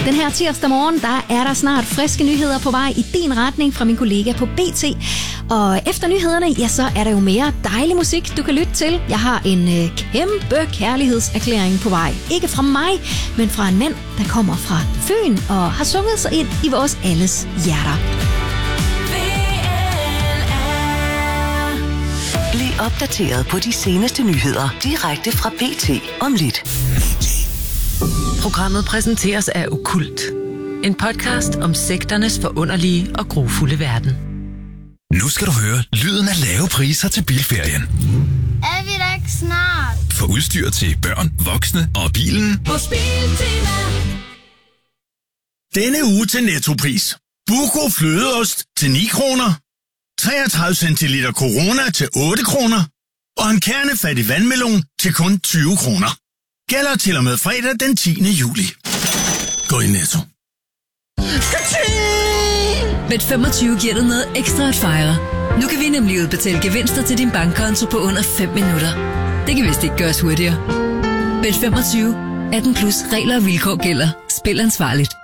Den her tirsdag morgen, der er der snart friske nyheder på vej i din retning fra min kollega på BT. Og efter nyhederne, ja, så er der jo mere dejlig musik, du kan lytte til. Jeg har en kæmpe kærlighedserklæring på vej. Ikke fra mig, men fra en mand, der kommer fra Fyn og har sunget sig ind i vores alles hjerter. Bliv opdateret på de seneste nyheder direkte fra BT om lidt. Programmet præsenteres af Okkult. En podcast om sekternes forunderlige og grufulde verden. Nu skal du høre lyden af lave priser til bilferien. Er vi da ikke snart? For udstyr til børn, voksne og bilen. Hos Biltema. Denne uge til Nettopris. Buco flødeost til 9 kroner. 33 centiliter Corona til 8 kroner. Og en kernefattig vandmelon til kun 20 kroner. Gælder til og med fredag den 10. juli. Gå i Netto. Med 25 giver dig noget ekstra at fejre. Nu kan vi nemlig udbetale gevinster til din bankkonto på under 5 minutter. Det kan vist ikke gøres hurtigere. Bet 25. 18 plus regler og vilkår gælder. Spil ansvarligt.